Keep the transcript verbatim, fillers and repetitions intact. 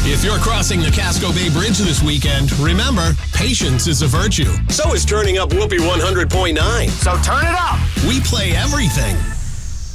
If you're crossing the Casco Bay Bridge this weekend, remember, patience is a virtue. So is turning up Whoopee one hundred point nine. So turn it up. We play everything.